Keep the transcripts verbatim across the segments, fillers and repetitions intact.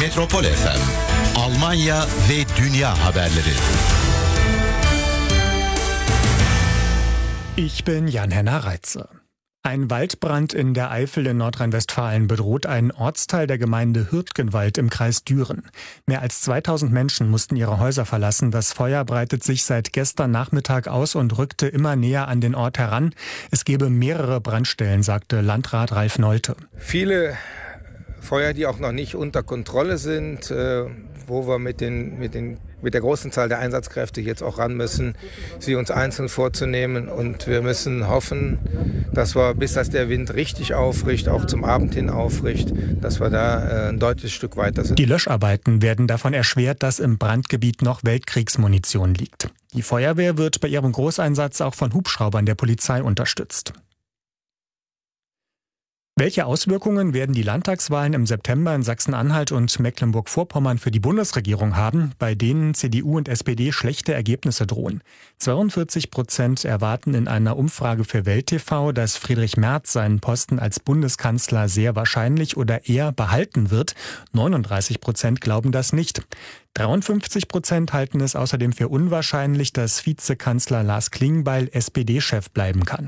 Metropol F M, Almanya ve dünya haberleri. Ich bin Jan-Henner Reitze. Ein Waldbrand in der Eifel in Nordrhein-Westfalen bedroht einen Ortsteil der Gemeinde Hürtgenwald im Kreis Düren. Mehr als zweitausend Menschen mussten ihre Häuser verlassen. Das Feuer breitet sich seit gestern Nachmittag aus und rückte immer näher an den Ort heran. Es gebe mehrere Brandstellen, sagte Landrat Ralf Nolte. Viele Feuer, die auch noch nicht unter Kontrolle sind, äh, wo wir mit, den, mit, den, mit der großen Zahl der Einsatzkräfte jetzt auch ran müssen, sie uns einzeln vorzunehmen. Und wir müssen hoffen, dass wir, bis das der Wind richtig aufricht, auch zum Abend hin aufricht, dass wir da äh, ein deutliches Stück weiter sind. Die Löscharbeiten werden davon erschwert, dass im Brandgebiet noch Weltkriegsmunition liegt. Die Feuerwehr wird bei ihrem Großeinsatz auch von Hubschraubern der Polizei unterstützt. Welche Auswirkungen werden die Landtagswahlen im September in Sachsen-Anhalt und Mecklenburg-Vorpommern für die Bundesregierung haben, bei denen C D U und S P D schlechte Ergebnisse drohen? zweiundvierzig Prozent erwarten in einer Umfrage für Welt T V, dass Friedrich Merz seinen Posten als Bundeskanzler sehr wahrscheinlich oder eher behalten wird. neununddreißig Prozent glauben das nicht. dreiundfünfzig Prozent halten es außerdem für unwahrscheinlich, dass Vizekanzler Lars Klingbeil S P D-Chef bleiben kann.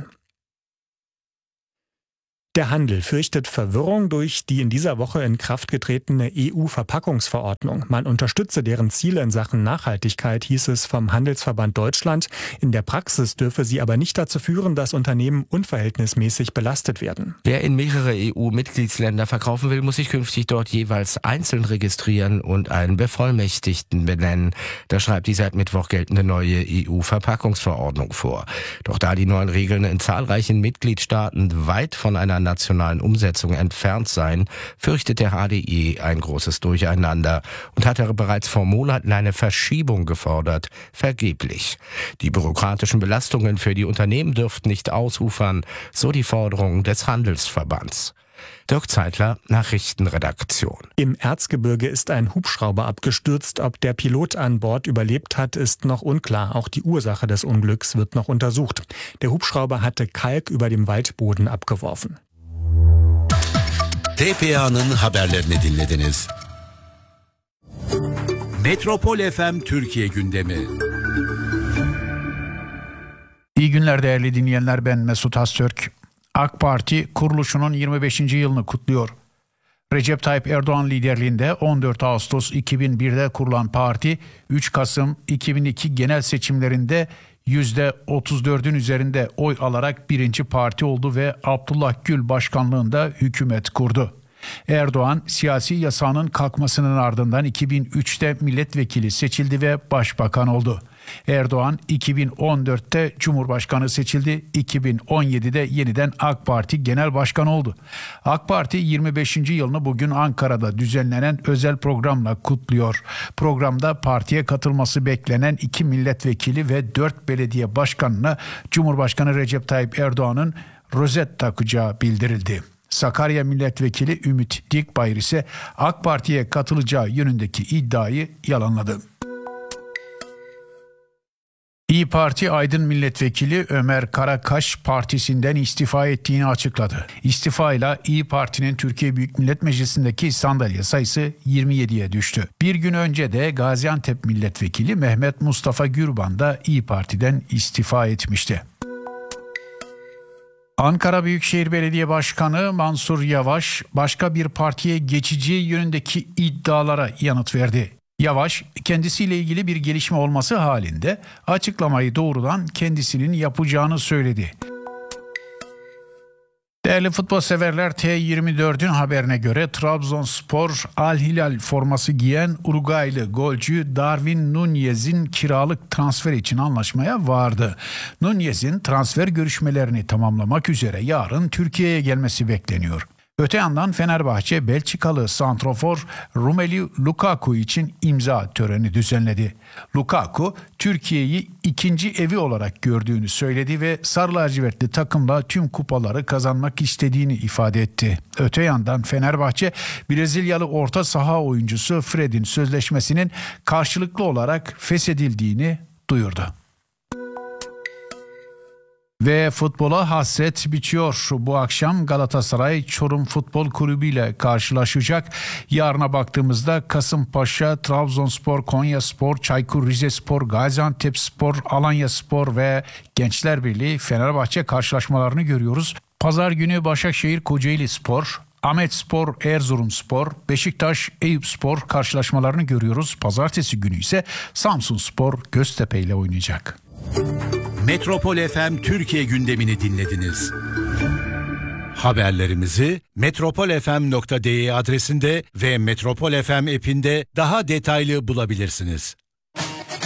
Der Handel fürchtet Verwirrung durch die in dieser Woche in Kraft getretene E U-Verpackungsverordnung. Man unterstütze deren Ziele in Sachen Nachhaltigkeit, hieß es vom Handelsverband Deutschland. In der Praxis dürfe sie aber nicht dazu führen, dass Unternehmen unverhältnismäßig belastet werden. Wer in mehrere E U-Mitgliedsländer verkaufen will, muss sich künftig dort jeweils einzeln registrieren und einen Bevollmächtigten benennen. Das schreibt die seit Mittwoch geltende neue E U-Verpackungsverordnung vor. Doch da die neuen Regeln in zahlreichen Mitgliedstaaten weit von einer nationalen Umsetzung entfernt seien, fürchtet der H D E ein großes Durcheinander und hatte bereits vor Monaten eine Verschiebung gefordert, vergeblich. Die bürokratischen Belastungen für die Unternehmen dürften nicht ausufern, so die Forderung des Handelsverbands. Dirk Zeitler, Nachrichtenredaktion. Im Erzgebirge ist ein Hubschrauber abgestürzt. Ob der Pilot an Bord überlebt hat, ist noch unklar. Auch die Ursache des Unglücks wird noch untersucht. Der Hubschrauber hatte Kalk über dem Waldboden abgeworfen. T P A'nın haberlerini dinlediniz. Metropol F M Türkiye gündemi. İyi günler değerli dinleyenler, ben Mesut Haztürk. AK Parti kuruluşunun yirmi beşinci yılını kutluyor. Recep Tayyip Erdoğan liderliğinde on dört Ağustos iki bin birde kurulan parti üç Kasım iki bin iki genel seçimlerinde yüzde otuz dördün üzerinde oy alarak birinci parti oldu ve Abdullah Gül başkanlığında hükümet kurdu. Erdoğan siyasi yasağının kalkmasının ardından iki bin üçte milletvekili seçildi ve başbakan oldu. Erdoğan iki bin on dörtte Cumhurbaşkanı seçildi, iki bin on yedide yeniden AK Parti Genel Başkanı oldu. AK Parti yirmi beşinci yılını bugün Ankara'da düzenlenen özel programla kutluyor. Programda partiye katılması beklenen iki milletvekili ve dört belediye başkanına Cumhurbaşkanı Recep Tayyip Erdoğan'ın rozet takacağı bildirildi. Sakarya Milletvekili Ümit Dikbayır ise AK Parti'ye katılacağı yönündeki iddiayı yalanladı. İyi Parti Aydın Milletvekili Ömer Karakaş partisinden istifa ettiğini açıkladı. İstifa ile İyi Parti'nin Türkiye Büyük Millet Meclisi'ndeki sandalye sayısı yirmi yediye düştü. Bir gün önce de Gaziantep Milletvekili Mehmet Mustafa Gürban da İyi Parti'den istifa etmişti. Ankara Büyükşehir Belediye Başkanı Mansur Yavaş başka bir partiye geçeceği yönündeki iddialara yanıt verdi. Yavaş, kendisiyle ilgili bir gelişme olması halinde açıklamayı doğrudan kendisinin yapacağını söyledi. Değerli futbol severler, T yirmi dördün haberine göre Trabzonspor Al Hilal forması giyen Uruguaylı golcü Darwin Núñez'in kiralık transfer için anlaşmaya vardı. Núñez'in transfer görüşmelerini tamamlamak üzere yarın Türkiye'ye gelmesi bekleniyor. Öte yandan Fenerbahçe Belçikalı santrofor Romelu Lukaku için imza töreni düzenledi. Lukaku, Türkiye'yi ikinci evi olarak gördüğünü söyledi ve sarı lacivertli takımla tüm kupaları kazanmak istediğini ifade etti. Öte yandan Fenerbahçe, Brezilyalı orta saha oyuncusu Fred'in sözleşmesinin karşılıklı olarak feshedildiğini duyurdu. Ve futbola hasret bitiyor. Bu akşam Galatasaray Çorum Futbol Kulübü ile karşılaşacak. Yarına baktığımızda Kasımpaşa, Trabzonspor, Konyaspor, Çaykur Rizespor, Gaziantepspor, Alanyaspor ve Gençler Birliği Fenerbahçe karşılaşmalarını görüyoruz. Pazar günü Başakşehir Kocaelispor, Ahmetspor, Erzurumspor, Beşiktaş, Eyüpspor karşılaşmalarını görüyoruz. Pazartesi günü ise Samsunspor Göztepe ile oynayacak. Metropol F M Türkiye gündemini dinlediniz. Haberlerimizi metropol f m nokta d e adresinde ve Metropol F M app'inde daha detaylı bulabilirsiniz.